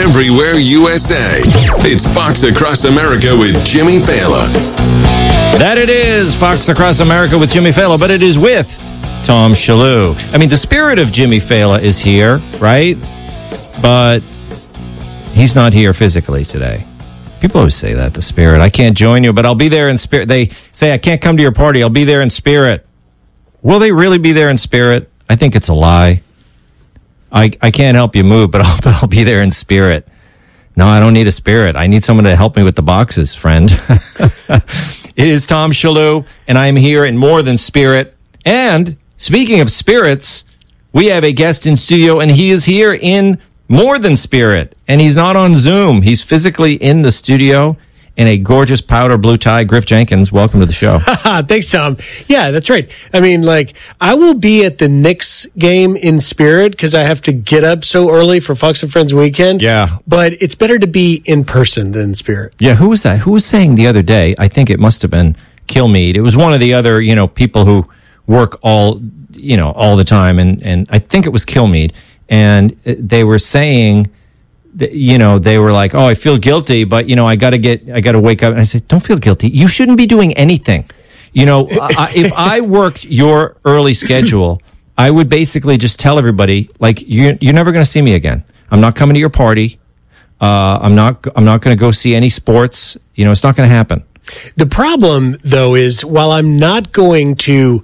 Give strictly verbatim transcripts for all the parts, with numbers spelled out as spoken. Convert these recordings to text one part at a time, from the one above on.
everywhere U S A. It's Fox Across America with Jimmy Fallon. That it is, Fox Across America with Jimmy Fallon, but it is with Tom Shillue. I mean, the spirit of Jimmy Fallon is here, right? But he's not here physically today. People always say that, the spirit. I can't join you, but I'll be there in spirit. They say, I can't come to your party. I'll be there in spirit. Will they really be there in spirit? I think it's a lie. I, I can't help you move, but I'll, but I'll be there in spirit. No, I don't need a spirit. I need someone to help me with the boxes, friend. It is Tom Shillue, and I'm here in more than spirit. And speaking of spirits, we have a guest in studio, and he is here in more than spirit. And he's not on Zoom. He's physically in the studio in a gorgeous powder blue tie. Griff Jenkins, welcome to the show. Thanks, Tom. Yeah, that's right. I mean, like, I will be at the Knicks game in spirit because I have to get up so early for Fox and Friends weekend. Yeah. But it's better to be in person than in spirit. Yeah, who was that? Who was saying the other day, I think it must have been Kilmeade. It was one of the other, you know, people who work all, you know, all the time. And, and I think it was Kilmeade. And they were saying, you know, they were like, oh, I feel guilty, but, you know, I got to get, I got to wake up. And I said, don't feel guilty. You shouldn't be doing anything. You know, I, if I worked your early schedule, I would basically just tell everybody, like, you, you're never going to see me again. I'm not coming to your party. Uh, I'm not, I'm not going to go see any sports. You know, it's not going to happen. The problem, though, is while I'm not going to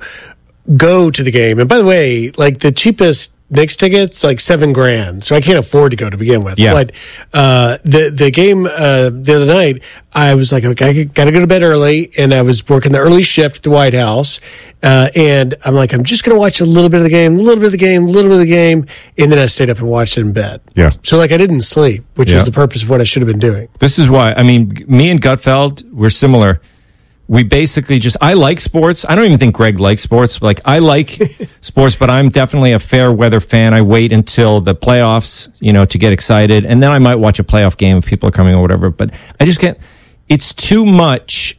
go to the game, and by the way, like the cheapest Knicks tickets, like seven grand, so I can't afford to go to begin with. Yeah. But uh, the the game uh, the other night, I was like, okay, I got to go to bed early, and I was working the early shift at the White House, uh, and I'm like, I'm just going to watch a little bit of the game, a little bit of the game, a little bit of the game, and then I stayed up and watched it in bed. Yeah. So like I didn't sleep, which Yeah. was the purpose of what I should have been doing. This is why, I mean, me and Gutfeld, we're similar. We basically just, I like sports. I don't even think Greg likes sports. Like, I like sports, but I'm definitely a fair weather fan. I wait until the playoffs, you know, to get excited. And then I might watch a playoff game if people are coming or whatever. But I just can't, it's too much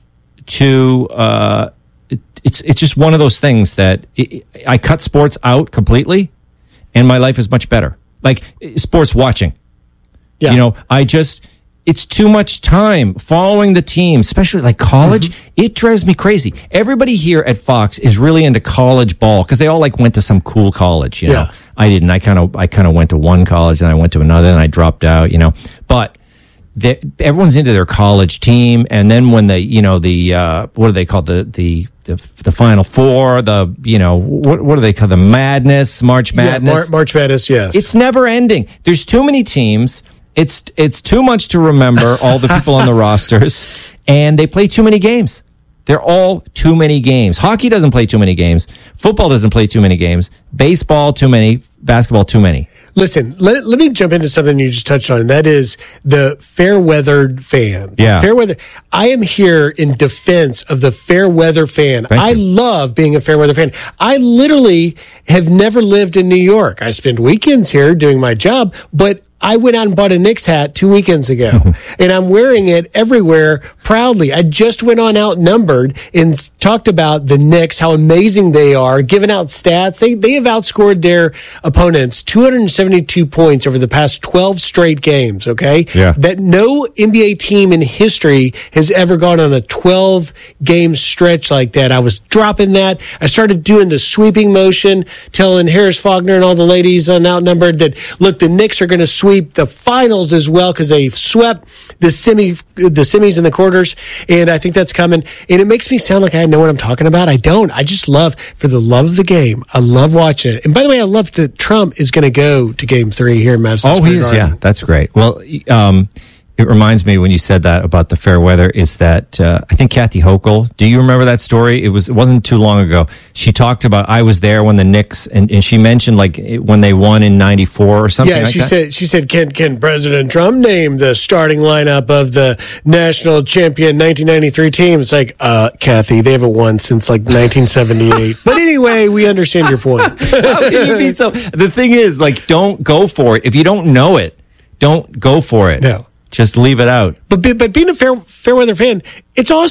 to, uh, it, it's, it's just one of those things that it, I cut sports out completely and my life is much better. Like, sports watching. Yeah. You know, I just, it's too much time following the team, especially like college. Mm-hmm. It drives me crazy. Everybody here at Fox is really into college ball because they all like went to some cool college. You know, Yeah. I didn't. I kind of, I kind of went to one college, and I went to another, and I dropped out. You know, but they, everyone's into their college team, and then when they, you know, the uh, what do they call the the the the Final Four? The you know what what do they call the Madness? March Madness. Yeah, Mar- March Madness. Yes. It's never ending. There's too many teams. It's it's too much to remember, all the people on the rosters, and they play too many games. They're all too many games. Hockey doesn't play too many games. Football doesn't play too many games. Baseball, too many. Basketball, too many. Listen, let, let me jump into something you just touched on, and that is the fair-weathered fan. Yeah. Fair weather. I am here in defense of the fair-weather fan. Thank I you. love being a fair-weather fan. I literally have never lived in New York. I spend weekends here doing my job, but I went out and bought a Knicks hat two weekends ago, and I'm wearing it everywhere proudly. I just went on Outnumbered and s- talked about the Knicks, how amazing they are, giving out stats. They they have outscored their opponents two hundred seventy-two points over the past twelve straight games, okay? Yeah. That no N B A team in history has ever gone on a twelve-game stretch like that. I was dropping that. I started doing the sweeping motion, telling Harris Faulkner and all the ladies on Outnumbered that, look, the Knicks are going to sweep the finals as well because they swept the semi, the semis and the quarters, and I think that's coming. And it makes me sound like I know what I'm talking about. I don't. I just love, for the love of the game, I love watching it. And by the way, I love that Trump is going to go to Game Three here in Madison Oh, Square he is. Garden. Yeah, that's great. Well, um, it reminds me when you said that about the fair weather is that uh, I think Kathy Hochul. Do you remember that story? It was it wasn't too long ago. She talked about I was there when the Knicks and, and she mentioned like it, when they won in ninety-four or something. Yeah, like she that. said. She said, "Can can President Trump name the starting lineup of the national champion nineteen ninety-three team?" It's like, uh, Kathy, they haven't won since like nineteen seventy-eight. But anyway, we understand your point. How can you be so? The thing is, like, don't go for it if you don't know it. Don't go for it. No. Just leave it out. But be- but being a fair fair weather fan, it's awesome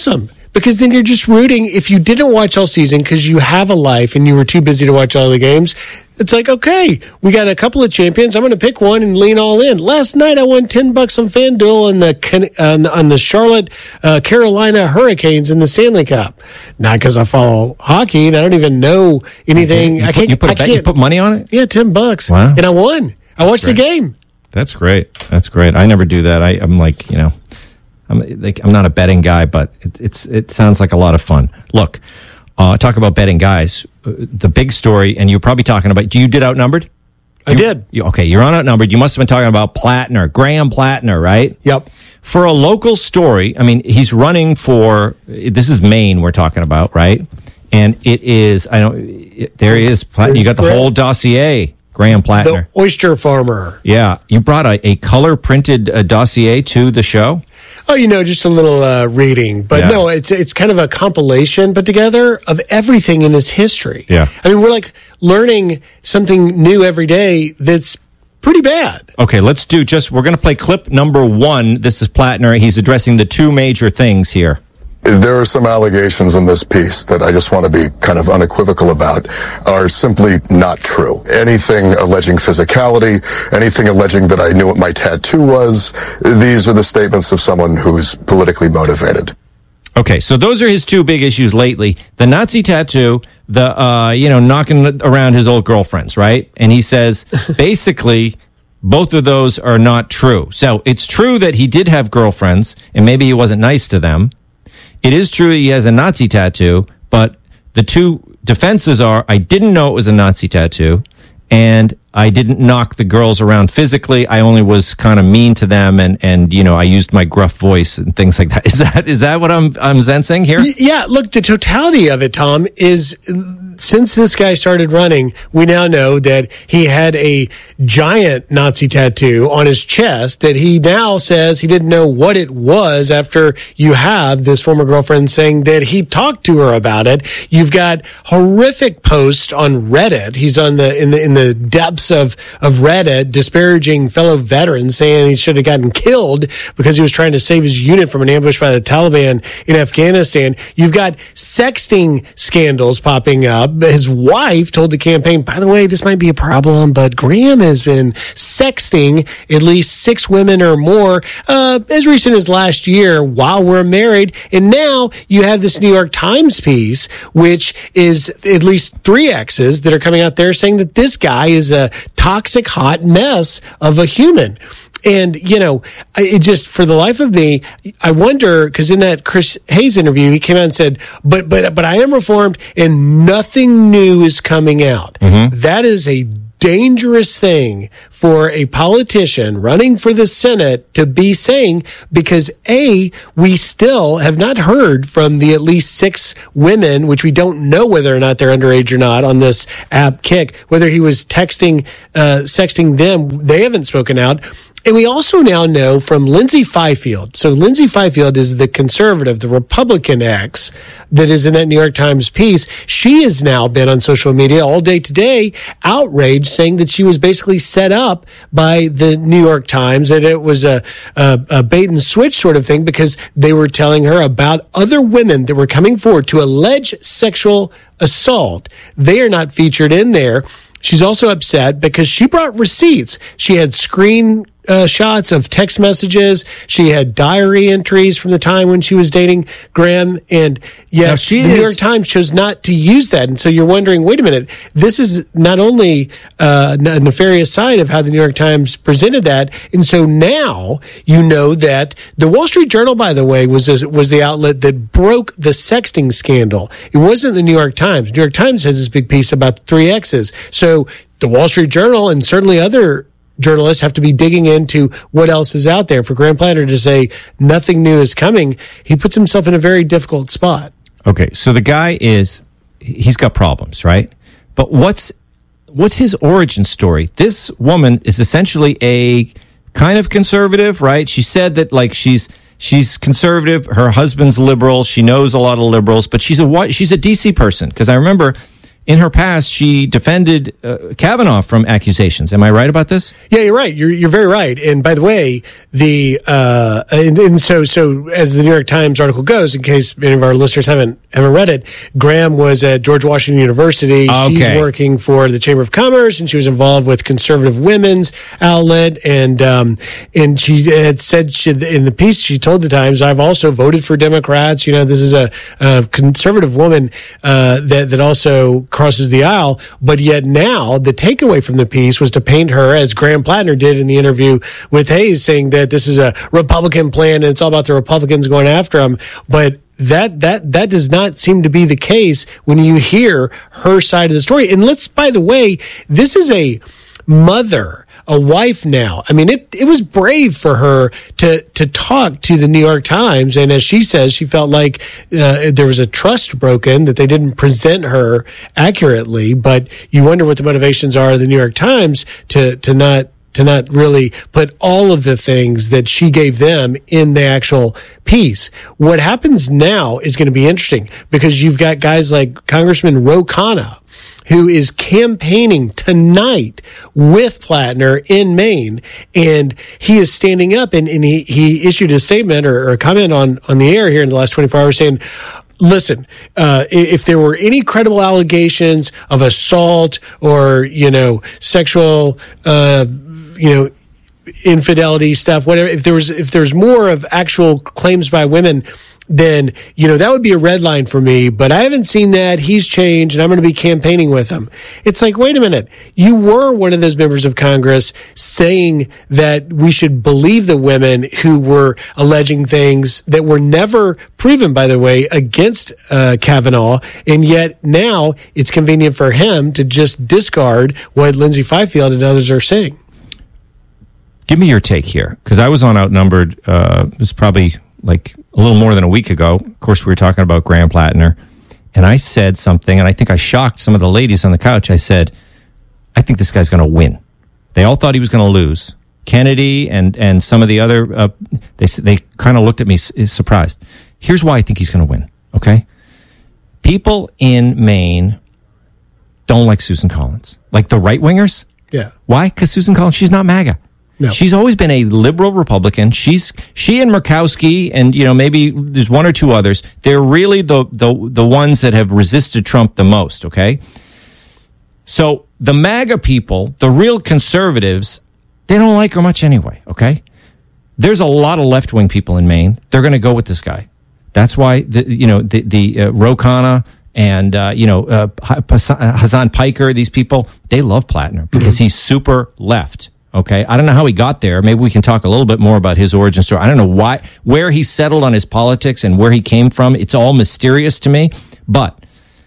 because then you're just rooting. If you didn't watch all season because you have a life and you were too busy to watch all the games, it's like, okay, we got a couple of champions. I'm going to pick one and lean all in. Last night I won ten bucks on FanDuel on the on, on the Charlotte uh, Carolina Hurricanes in the Stanley Cup. Not because I follow hockey and I don't even know anything. You I put, can't. you put, I a bet, can't, you put money on it? Yeah, ten bucks. Wow. And I won. I watched the game. That's great. That's great. I never do that. I, I'm like, you know, I'm like, I'm not a betting guy, but it, it's it sounds like a lot of fun. Look, uh, talk about betting guys. Uh, the big story, and you're probably talking about. You did Outnumbered. I you, did. You, okay, you're on Outnumbered. You must have been talking about Plattner, Graham Plattner, right? Yep. For a local story, I mean, he's running for. This is Maine. We're talking about, right? And it is. I don't. It, there he is. Plattner. You got the whole dossier. Graham Plattner. The oyster farmer. Yeah. You brought a, a color printed uh, dossier to the show? Oh, you know, just a little uh, reading. But yeah. no, it's it's kind of a compilation put together of everything in his history. Yeah. I mean, we're like learning something new every day that's pretty bad. Okay, let's do just, we're going to play clip number one. This is Plattner. He's addressing the two major things here. There are some allegations in this piece that I just want to be kind of unequivocal about are simply not true. Anything alleging physicality, anything alleging that I knew what my tattoo was, these are the statements of someone who's politically motivated. Okay, so those are his two big issues lately. The Nazi tattoo, the, uh, you know, knocking around his old girlfriends, right? And he says, basically, both of those are not true. So it's true that he did have girlfriends, and maybe he wasn't nice to them. It is true he has a Nazi tattoo, but the two defenses are, I didn't know it was a Nazi tattoo, and I didn't knock the girls around physically. I only was kind of mean to them, and, and you know, I used my gruff voice and things like that. Is that is that what I'm I'm sensing here? Yeah, look, the totality of it, Tom, is since this guy started running, we now know that he had a giant Nazi tattoo on his chest that he now says he didn't know what it was after you have this former girlfriend saying that he talked to her about it. You've got horrific posts on Reddit. He's on the in the in the depths of, of Reddit disparaging fellow veterans, saying he should have gotten killed because he was trying to save his unit from an ambush by the Taliban in Afghanistan. You've got sexting scandals popping up. His wife told the campaign, by the way, this might be a problem, but Graham has been sexting at least six women or more uh, as recent as last year while we're married. And now you have this New York Times piece, which is at least three exes that are coming out there saying that this guy is a toxic, hot mess of a human. And, you know, it just, for the life of me, I wonder, because in that Chris Hayes interview, he came out and said, but, but, but I am reformed and nothing new is coming out. Mm-hmm. That is a dangerous thing for a politician running for the Senate to be saying, because A, we still have not heard from the at least six women, which we don't know whether or not they're underage or not on this app Kick, whether he was texting, uh, sexting them. They haven't spoken out. And we also now know from Lindsay Fifield. So Lindsay Fifield is the conservative, the Republican ex that is in that New York Times piece. She has now been on social media all day today, outraged, saying that she was basically set up by the New York Times, that it was a, a, a bait and switch sort of thing because they were telling her about other women that were coming forward to allege sexual assault. They are not featured in there. She's also upset because she brought receipts. She had screen uh, shots of text messages. She had diary entries from the time when she was dating Graham. And yet she the is- New York Times chose not to use that. And so you're wondering, wait a minute, this is not only uh, a nefarious side of how the New York Times presented that. And so now you know that the Wall Street Journal, by the way, was was the outlet that broke the sexting scandal. It wasn't the New York Times. New York Times has this big piece about the three X's. So the Wall Street Journal and certainly other journalists have to be digging into what else is out there. For Graham Plattner to say nothing new is coming, he puts himself in a very difficult spot. Okay, so the guy is, he's got problems, right? But what's what's his origin story? This woman is essentially a kind of conservative, right? She said that, like, she's she's conservative. Her husband's liberal. She knows a lot of liberals, but she's a she's a D C person. Because I remember in her past, she defended uh, Kavanaugh from accusations. Am I right about this? Yeah, you're right. You're you're very right. And by the way, the uh, and, and so so as the New York Times article goes, in case any of our listeners haven't haven't read it, Graham was at George Washington University. Okay. She's working for the Chamber of Commerce, and she was involved with conservative women's outlet. And um, and she had said she, in the piece she told the Times, "I've also voted for Democrats. You know, this is a, a conservative woman uh, that that also crosses the aisle." But yet now the takeaway from the piece was to paint her, as Graham Plattner did in the interview with Hayes, saying that this is a Republican plan and it's all about the Republicans going after him. But that that that does not seem to be the case when you hear her side of the story. And let's, by the way, this is a mother, a wife now. I mean, it, it was brave for her to, to talk to the New York Times. And as she says, she felt like uh, there was a trust broken, that they didn't present her accurately. But you wonder what the motivations are of the New York Times to, to not to not really put all of the things that she gave them in the actual piece. What happens now is going to be interesting, because you've got guys like Congressman Ro Khanna, who is campaigning tonight with Plattner in Maine, and he is standing up, and, and he, he issued a statement or, or a comment on, on the air here in the last twenty-four hours saying, listen, uh, if there were any credible allegations of assault or, you know, sexual, uh, you know, infidelity stuff, whatever, if there was, if there's more of actual claims by women, then, you know, that would be a red line for me. But I haven't seen that. He's changed, and I'm going to be campaigning with him. It's like, wait a minute. You were one of those members of Congress saying that we should believe the women who were alleging things that were never proven, by the way, against uh, Kavanaugh. And yet now it's convenient for him to just discard what Lindsay Fifield and others are saying. Give me your take here, because I was on Outnumbered. Uh, it was probably like a little more than a week ago. Of course, we were talking about Graham Plattner, and I said something, and I think I shocked some of the ladies on the couch. I said, I think this guy's going to win. They all thought he was going to lose. Kennedy and, and some of the other, uh, they they kind of looked at me s- surprised. Here's why I think he's going to win, okay? People in Maine don't like Susan Collins. Like the right-wingers. Yeah. Why? Because Susan Collins, she's not MAGA. No. She's always been a liberal Republican. She's she and Murkowski, and you know, maybe there's one or two others. They're really the the the ones that have resisted Trump the most. Okay, so the MAGA people, the real conservatives, they don't like her much anyway. Okay, there's a lot of left wing people in Maine. They're going to go with this guy. That's why the you know the the uh, Ro Khanna and uh, you know uh, Hasan Piker, these people, they love Plattner because mm-hmm. he's super left. Okay, I don't know how he got there. Maybe we can talk a little bit more about his origin story. I don't know why, where he settled on his politics and where he came from. It's all mysterious to me. But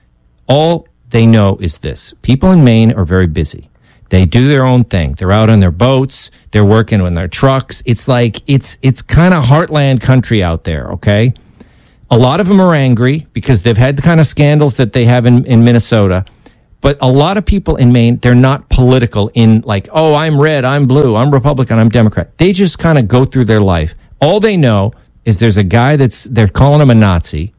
all they know is this. People in Maine are very busy. They do their own thing. They're out on their boats. They're working on their trucks. It's like, it's it's kind of heartland country out there, okay? A lot of them are angry because they've had the kind of scandals that they have in, in Minnesota. But a lot of people in Maine, they're not political in like, oh, I'm red, I'm blue, I'm Republican, I'm Democrat. They just kind of go through their life. All they know is there's a guy that's, they're calling him a Nazi,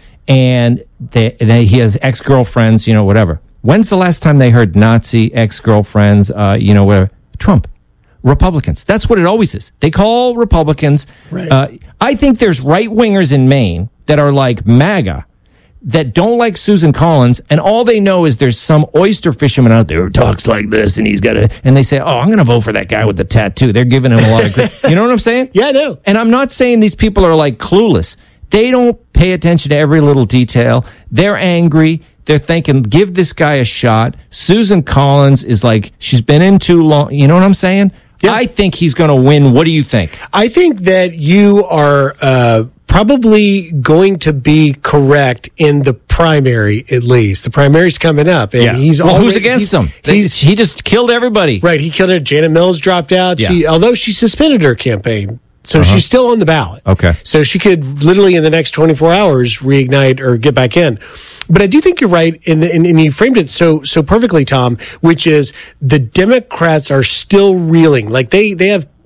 and they, they, he has ex-girlfriends, you know, whatever. When's the last time they heard Nazi, ex-girlfriends, uh, you know, whatever? Trump. Republicans. That's what it always is. They call Republicans. Right. Uh, I think there's right-wingers in Maine that are like MAGA, that don't like Susan Collins, and all they know is there's some oyster fisherman out there who talks like this, and he's got a, and they say, oh, I'm going to vote for that guy with the tattoo. They're giving him a lot of grief. You know what I'm saying? Yeah, I know. And I'm not saying these people are like clueless. They don't pay attention to every little detail. They're angry. They're thinking, give this guy a shot. Susan Collins is like, she's been in too long. You know what I'm saying? Yeah. I think he's going to win. What do you think? I think that you are uh, probably going to be correct in the primary, at least. The primary's coming up. And yeah. he's well, already, who's against he's, him? He's, he just killed everybody. Right. He killed her. Janet Mills dropped out. Yeah. She, although she suspended her campaign. So uh-huh. she's still on the ballot. Okay. So she could literally in the next twenty-four hours reignite or get back in. But I do think you're right, in the, and, and you framed it so so perfectly, Tom, which is the Democrats are still reeling. Like they, they have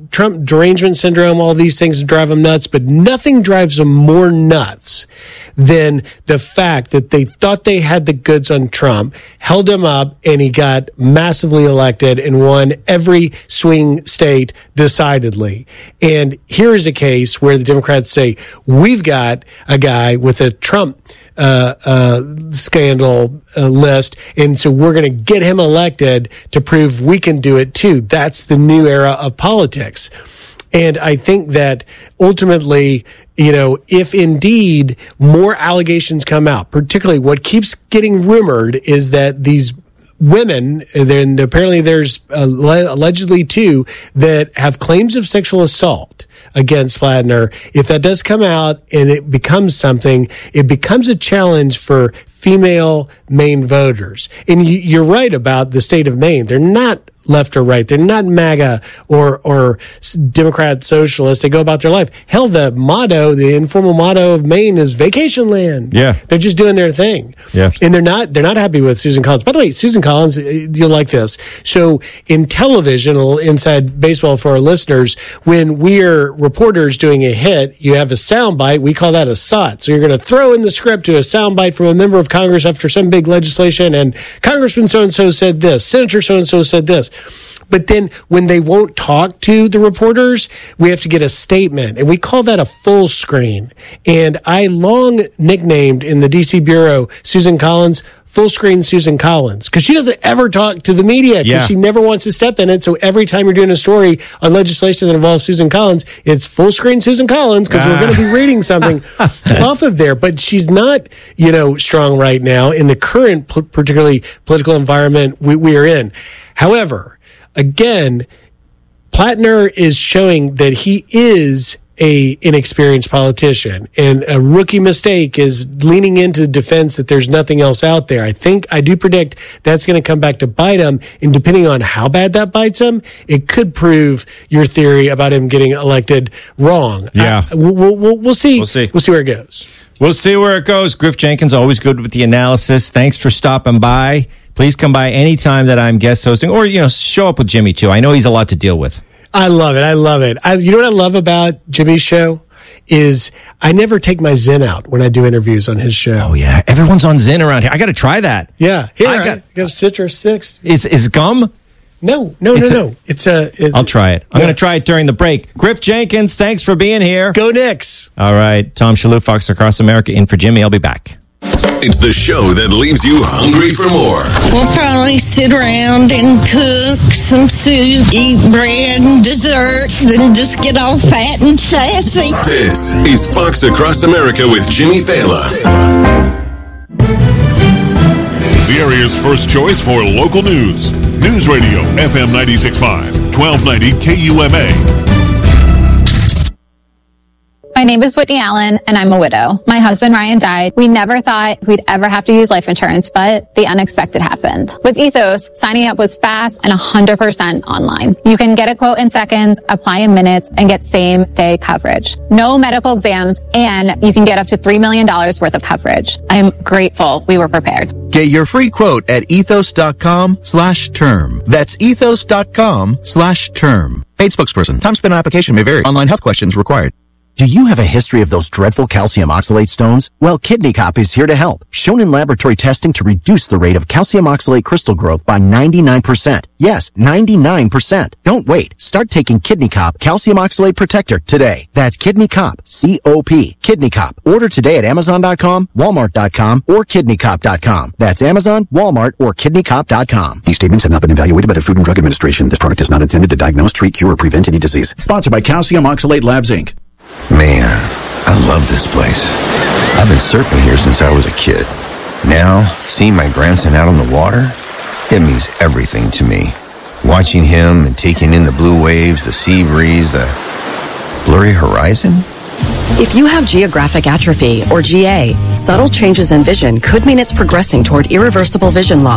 Trump derangement syndrome, all these things drive them nuts, but nothing drives them more nuts than the fact that they thought they had the goods on Trump, held him up, and he got massively elected and won every swing state decidedly. And here is a case where the Democrats say, we've got a guy with a Trump uh, uh, scandal uh, list, and so we're going to get him elected to prove we can do it too. That's the new era of politics. And I think that ultimately, you know, if indeed more allegations come out, particularly what keeps getting rumored is that these women, then apparently there's allegedly two that have claims of sexual assault against Plattner. If that does come out and it becomes something, it becomes a challenge for female Maine voters. And you're right about the state of Maine. They're not left or right. They're not MAGA or or Democrat socialist. They go about their life. Hell, the motto, the informal motto of Maine is vacation land. Yeah. They're just doing their thing. Yeah. And they're not they're not happy with Susan Collins. By the way, Susan Collins, you'll like this. So in television, a little inside baseball for our listeners, when we're reporters doing a hit, you have a soundbite. We call that a S O T. So you're going to throw in the script to a soundbite from a member of Congress after some big legislation, and Congressman so-and-so said this, Senator so-and-so said this. But then when they won't talk to the reporters, we have to get a statement, and we call that a full screen. And I long nicknamed in the D C Bureau Susan Collins full screen Susan Collins, because she doesn't ever talk to the media, because Yeah. she never wants to step in it. So every time you're doing a story on legislation that involves Susan Collins, it's full screen Susan Collins, because Ah. we're going to be reading something off of there. But she's not, you know, strong right now in the current, p- particularly political environment we, we are in. However, again, Plattner is showing that he is a inexperienced politician, and a rookie mistake is leaning into defense that there's nothing else out there. I think, I do predict that's going to come back to bite him, and depending on how bad that bites him, it could prove your theory about him getting elected wrong. Yeah. I, we'll, we'll, we'll see. We'll see. We'll see where it goes. We'll see where it goes. Griff Jenkins, always good with the analysis. Thanks for stopping by. Please come by anytime that I'm guest hosting, or, you know, show up with Jimmy, too. I know he's a lot to deal with. I love it. I love it. I, you know what I love about Jimmy's show is I never take my Zen out when I do interviews on his show. Oh, yeah. Everyone's on Zen around here. I got to try that. Yeah. Here, I I got- got, got a Citrus six. Is is gum? No, no, It's no, a- no. It's a. It's, I'll try it. I'm Yeah. going to try it during the break. Griff Jenkins, thanks for being here. Go Knicks. All right. Tom Shalhoub, Fox Across America, in for Jimmy. I'll be back. It's the show that leaves you hungry for more. We'll probably sit around and cook some soup, eat bread and desserts, and just get all fat and sassy. This is Fox Across America with Jimmy Fallon. The area's first choice for local news. News Radio, F M ninety-six point five, twelve ninety K U M A. My name is Whitney Allen, and I'm a widow. My husband, Ryan, died. We never thought we'd ever have to use life insurance, but the unexpected happened. With Ethos, signing up was fast and one hundred percent online. You can get a quote in seconds, apply in minutes, and get same-day coverage. No medical exams, and you can get up to three million dollars worth of coverage. I'm grateful we were prepared. Get your free quote at ethos.com slash term. That's ethos.com slash term. Paid spokesperson. Time spent on application may vary. Online health questions required. Do you have a history of those dreadful calcium oxalate stones? Well, Kidney Cop is here to help. Shown in laboratory testing to reduce the rate of calcium oxalate crystal growth by ninety-nine percent. Yes, ninety-nine percent. Don't wait. Start taking Kidney Cop Calcium Oxalate Protector today. That's Kidney Cop, C O P. Kidney Cop. Order today at amazon dot com, walmart dot com, or kidney cop dot com. That's Amazon, Walmart, or kidney cop dot com. These statements have not been evaluated by the Food and Drug Administration. This product is not intended to diagnose, treat, cure, or prevent any disease. Sponsored by Calcium Oxalate Labs, Incorporated. Man, I love this place. I've been surfing here since I was a kid. Now, seeing my grandson out on the water, it means everything to me. Watching him and taking in the blue waves, the sea breeze, the blurry horizon. If you have geographic atrophy, or G A, subtle changes in vision could mean it's progressing toward irreversible vision loss.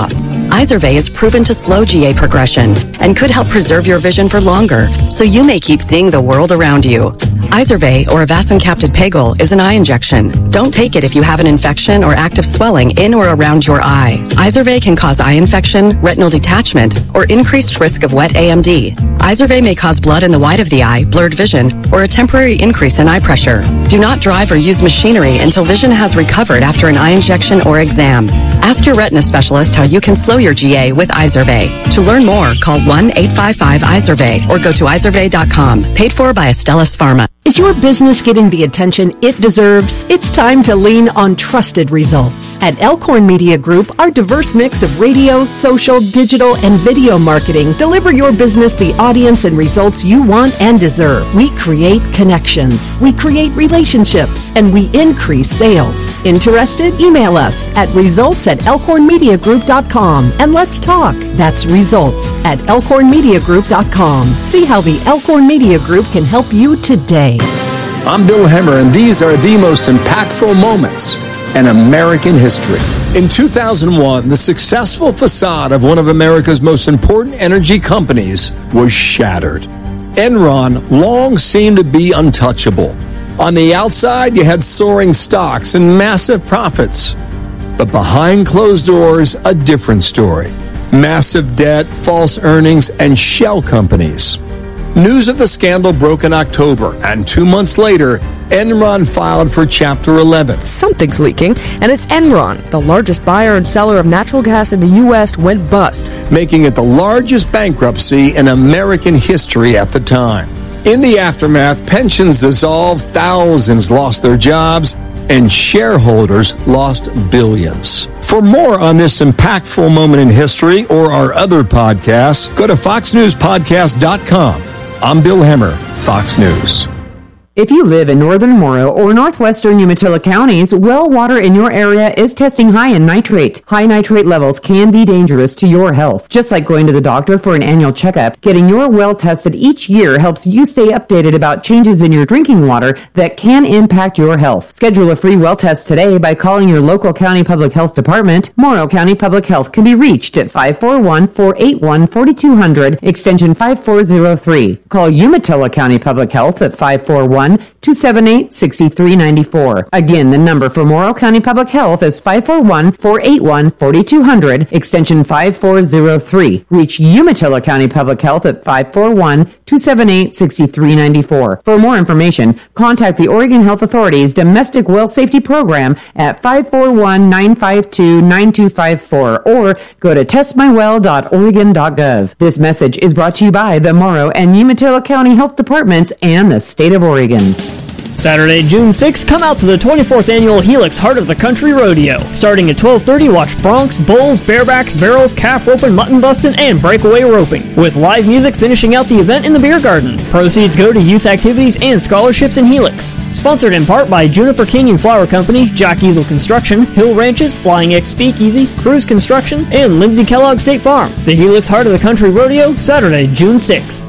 Izervay is proven to slow G A progression and could help preserve your vision for longer, so you may keep seeing the world around you. Izervay, or avacincaptad pegol, is an eye injection. Don't take it if you have an infection or active swelling in or around your eye. Izervay can cause eye infection, retinal detachment, or increased risk of wet A M D. Izervay may cause blood in the white of the eye, blurred vision, or a temporary increase in eye pressure. Do not drive or use machinery until vision has recovered after an eye injection or exam. Ask your retina specialist how you can slow your G A with Izervay. To learn more, call one eight five five Izervay or go to izervay dot com. Paid for by Astellas Pharma. Is your business getting the attention it deserves? It's time to lean on trusted results. At Elkhorn Media Group, our diverse mix of radio, social, digital, and video marketing deliver your business the audience and results you want and deserve. We create connections, we create relationships, and we increase sales. Interested? Email us at results at elkhorn media group dot com and let's talk. That's results at elkhorn media group dot com. See how the Elkhorn Media Group can help you today. I'm Bill Hemmer, and these are the most impactful moments in American history. In two thousand one, the successful facade of one of America's most important energy companies was shattered. Enron long seemed to be untouchable. On the outside, you had soaring stocks and massive profits. But behind closed doors, a different story. Massive debt, false earnings, and shell companies. News of the scandal broke in October, and two months later, Enron filed for Chapter eleven. Something's leaking, and it's Enron, the largest buyer and seller of natural gas in the U S, went bust, making it the largest bankruptcy in American history at the time. In the aftermath, pensions dissolved, thousands lost their jobs, and shareholders lost billions. For more on this impactful moment in history or our other podcasts, go to fox news podcast dot com. I'm Bill Hemmer, Fox News. If you live in northern Morrow or northwestern Umatilla counties, well water in your area is testing high in nitrate. High nitrate levels can be dangerous to your health. Just like going to the doctor for an annual checkup, getting your well tested each year helps you stay updated about changes in your drinking water that can impact your health. Schedule a free well test today by calling your local county public health department. Morrow County Public Health can be reached at five four one, four eight one, four two zero zero, extension five four zero three. Call Umatilla County Public Health at five four one, two seven eight, six three nine four. Again, the number for Morrow County Public Health is five four one, four eight one, four two zero zero, extension five four zero three. Reach Umatilla County Public Health at five four one, two seven eight, six three nine four. For more information, contact the Oregon Health Authority's Domestic Well Safety Program at five four one, nine five two, nine two five four or go to test my well dot oregon dot gov. This message is brought to you by the Morrow and Umatilla County Health Departments and the State of Oregon. Saturday, June sixth, come out to the twenty-fourth Annual Helix Heart of the Country Rodeo. Starting at twelve thirty, watch broncs, bulls, barebacks, barrels, calf roping, mutton busting, and breakaway roping, with live music finishing out the event in the beer garden. Proceeds go to youth activities and scholarships in Helix. Sponsored in part by Juniper Canyon Flower Company, Jock Easel Construction, Hill Ranches, Flying X Speakeasy, Cruise Construction, and Lindsay Kellogg State Farm. The Helix Heart of the Country Rodeo, Saturday, June sixth.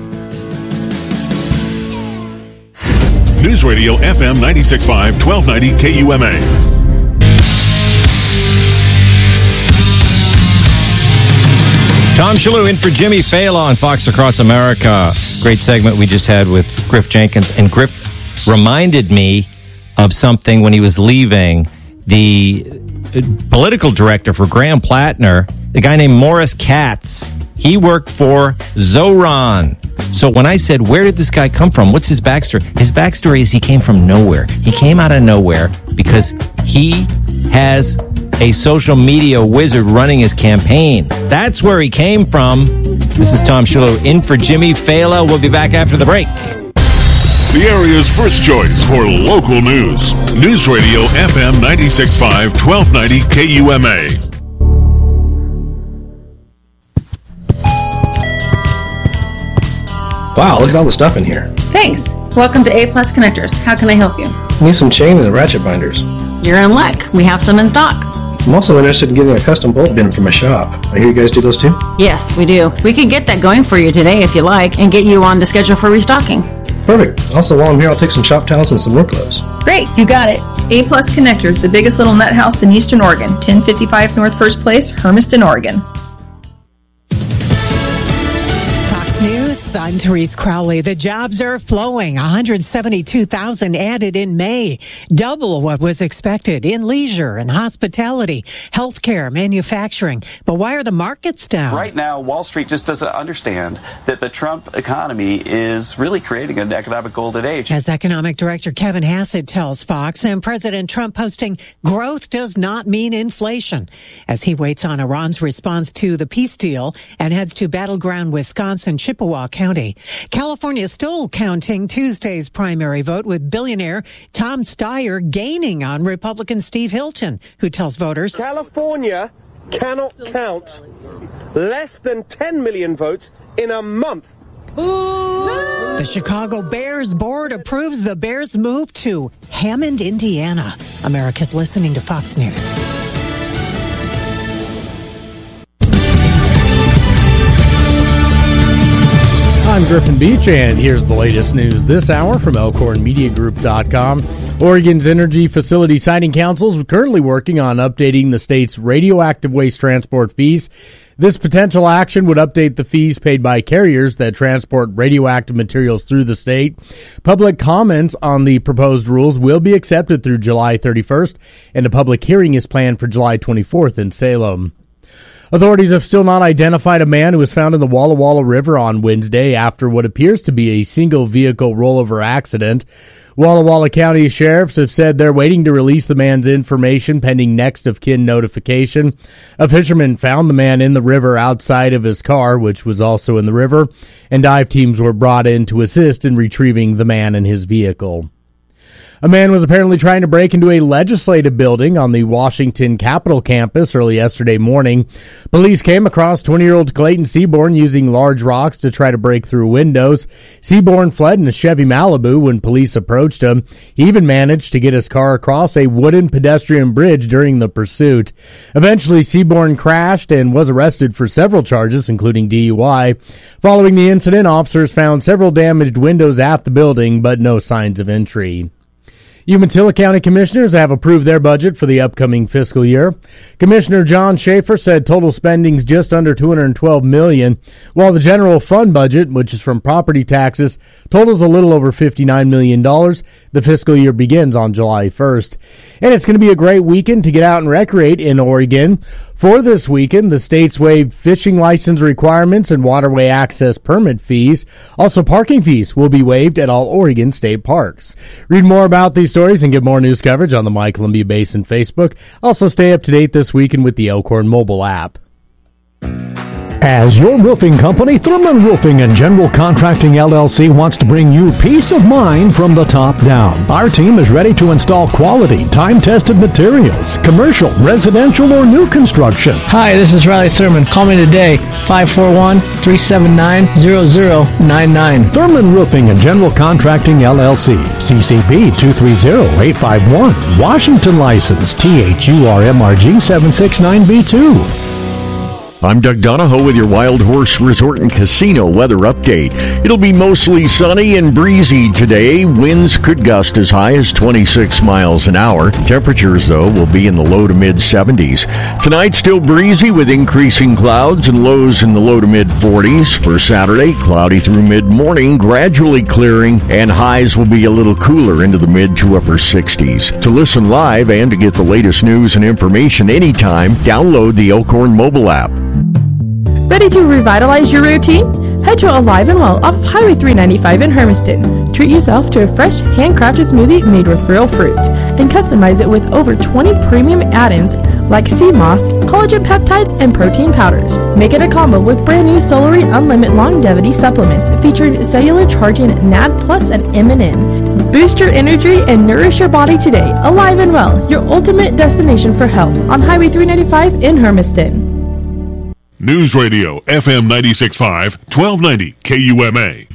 News Radio F M ninety-six point five, twelve ninety K U M A. Tom Shalhoub in for Jimmy Fallon on Fox Across America. Great segment we just had with Griff Jenkins. And Griff reminded me of something when he was leaving. The political director for Graham Plattner, the guy named Morris Katz, he worked for Zoran. So when I said, where did this guy come from? What's his backstory? His backstory is he came from nowhere. He came out of nowhere because he has a social media wizard running his campaign. That's where he came from. This is Tom Shalhoub in for Jimmy Fallon. We'll be back after the break. The area's first choice for local news. News Radio F M ninety-six point five, twelve ninety K U M A. Wow, look at all the stuff in here. Thanks. Welcome to A Plus Connectors. How can I help you? I need some chain and ratchet binders. You're in luck. We have some in stock. I'm also interested in getting a custom bolt bin for my shop. I hear you guys do those too? Yes, we do. We can get that going for you today if you like and get you on the schedule for restocking. Perfect. Also, while I'm here, I'll take some shop towels and some work clothes. Great, you got it. A-Plus Connectors, the biggest little nut house in Eastern Oregon. ten fifty-five North First Place, Hermiston, Oregon. News, I'm Therese Crowley. The jobs are flowing. one hundred seventy-two thousand added in May, double what was expected in leisure and hospitality, healthcare, manufacturing. But why are the markets down? Right now, Wall Street just doesn't understand that the Trump economy is really creating an economic golden age. As Economic Director Kevin Hassett tells Fox, and President Trump posting growth does not mean inflation, as he waits on Iran's response to the peace deal and heads to battleground Wisconsin, Chippewa County. California is still counting Tuesday's primary vote, with billionaire Tom Steyer gaining on Republican Steve Hilton, who tells voters California cannot count less than ten million votes in a month. The Chicago Bears board approves the Bears' move to Hammond, Indiana. America's listening to Fox News. I'm Griffin Beach, and here's the latest news this hour from Elkhorn Media Group dot com. Oregon's Energy Facility Siting Council is currently working on updating the state's radioactive waste transport fees. This potential action would update the fees paid by carriers that transport radioactive materials through the state. Public comments on the proposed rules will be accepted through July thirty-first, and a public hearing is planned for July twenty-fourth in Salem. Authorities have still not identified a man who was found in the Walla Walla River on Wednesday after what appears to be a single-vehicle rollover accident. Walla Walla County sheriffs have said they're waiting to release the man's information pending next of kin notification. A fisherman found the man in the river outside of his car, which was also in the river, and dive teams were brought in to assist in retrieving the man and his vehicle. A man was apparently trying to break into a legislative building on the Washington Capitol campus early yesterday morning. Police came across twenty-year-old Clayton Seaborn using large rocks to try to break through windows. Seaborn fled in a Chevy Malibu when police approached him. He even managed to get his car across a wooden pedestrian bridge during the pursuit. Eventually, Seaborn crashed and was arrested for several charges, including D U I. Following the incident, officers found several damaged windows at the building, but no signs of entry. Umatilla County Commissioners have approved their budget for the upcoming fiscal year. Commissioner John Schaefer said total spending is just under two hundred twelve million dollars, while the general fund budget, which is from property taxes, totals a little over fifty-nine million dollars. The fiscal year begins on July first. And it's going to be a great weekend to get out and recreate in Oregon. For this weekend, the state's waived fishing license requirements and waterway access permit fees. Also, parking fees will be waived at all Oregon state parks. Read more about these stories and get more news coverage on the My Columbia Basin Facebook. Also, stay up to date this weekend with the Elkhorn mobile app. As your roofing company, Thurman Roofing and General Contracting L L C wants to bring you peace of mind from the top down. Our team is ready to install quality, time-tested materials, commercial, residential, or new construction. Hi, this is Riley Thurman. Call me today, five four one, three seven nine, zero zero nine nine. Thurman Roofing and General Contracting L L C, C C B two three zero eight five one, Washington license T H U R M R G seven six nine B two. I'm Doug Donahoe with your Wild Horse Resort and Casino weather update. It'll be mostly sunny and breezy today. Winds could gust as high as twenty-six miles an hour. Temperatures, though, will be in the low to mid seventies. Tonight, still breezy with increasing clouds and lows in the low to mid forties. For Saturday, cloudy through mid-morning, gradually clearing, and highs will be a little cooler into the mid to upper sixties. To listen live and to get the latest news and information anytime, download the Elkhorn mobile app. Ready to revitalize your routine? Head to Alive and Well off Highway three ninety-five in Hermiston. Treat yourself to a fresh, handcrafted smoothie made with real fruit and customize it with over twenty premium add-ins like sea moss, collagen peptides, and protein powders. Make it a combo with brand new Solary Unlimited Longevity supplements featuring cellular charging N A D Plus and M and N. Boost your energy and nourish your body today. Alive and Well, your ultimate destination for health on Highway three ninety-five in Hermiston. News Radio, F M ninety-six point five, twelve ninety K U M A.